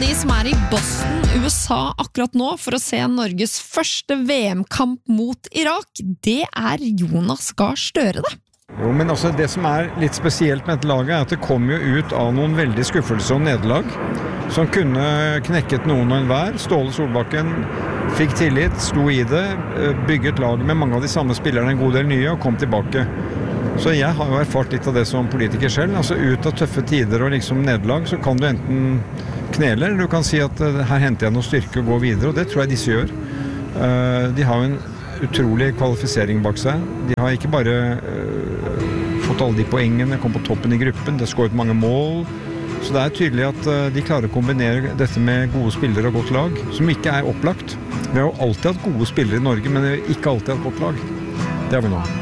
av de som i Boston, USA akkurat nå for å se Norges første VM-kamp mot Irak, det Jonas Gahr Støre det. Jo, men altså det som litt spesielt med dette laget at det kom jo ut av noen veldig skuffelser og nederlag som kunne knekket noen og enhver. Ståle Solbakken fikk tillit, sto i det, bygget lag med mange av de samme spillerne, en god del nye, og kom tilbake. Så jeg har jo erfart litt av det som politiker selv. Altså ut av tøffe tider og liksom nederlag, så kan du enten knele, eller du kan si at her henter jeg noe styrke og går videre, og det tror jeg disse gjør. De har jo en utrolig kvalifisering bak seg. De har ikke bare fått alle de poengene, kom på toppen i gruppen, det har skåret mange mål. Så det tydelig at de klarer å kombinere dette med gode spillere og godt lag, som ikke opplagt. Vi har jo alltid hatt gode spillere i Norge, men vi har ikke alltid hatt godt lag. Det har vi nå.